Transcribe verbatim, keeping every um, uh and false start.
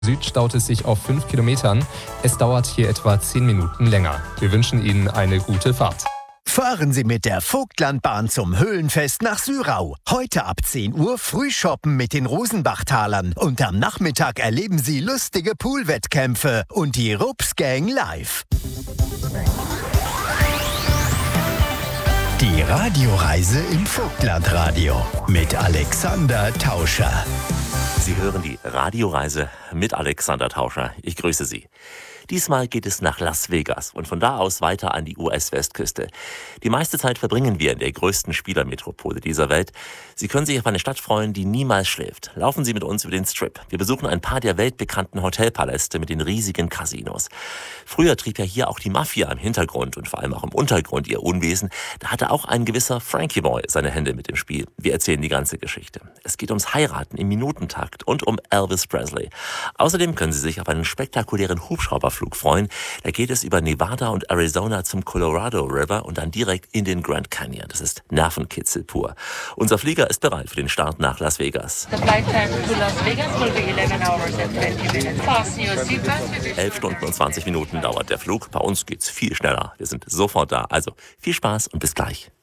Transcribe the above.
Süd staut es sich auf fünf Kilometern. Es dauert hier etwa zehn Minuten länger. Wir wünschen Ihnen eine gute Fahrt. Fahren Sie mit der Vogtlandbahn zum Höhlenfest nach Syrau. Heute ab zehn Uhr Frühshoppen mit den Rosenbachtalern. Und am Nachmittag erleben Sie lustige Poolwettkämpfe und die Rups Gang live. Die Radioreise im Vogtlandradio mit Alexander Tauscher. Sie hören die Radioreise mit Alexander Tauscher. Ich grüße Sie. Diesmal geht es nach Las Vegas und von da aus weiter an die U S-Westküste. Die meiste Zeit verbringen wir in der größten Spielermetropole dieser Welt. Sie können sich auf eine Stadt freuen, die niemals schläft. Laufen Sie mit uns über den Strip. Wir besuchen ein paar der weltbekannten Hotelpaläste mit den riesigen Casinos. Früher trieb ja hier auch die Mafia im Hintergrund und vor allem auch im Untergrund ihr Unwesen. Da hatte auch ein gewisser Frankie Boy seine Hände mit im Spiel. Wir erzählen die ganze Geschichte. Es geht ums Heiraten im Minutentakt und um Elvis Presley. Außerdem können Sie sich auf einen spektakulären Hubschrauberflug freuen. Da geht es über Nevada und Arizona zum Colorado River und dann direkt in den Grand Canyon. Das ist Nervenkitzel pur. Unser Flieger ist bereit für den Start nach Las Vegas. elf Stunden und zwanzig Minuten dauert der Flug. Bei uns geht's viel schneller. Wir sind sofort da. Also viel Spaß und bis gleich.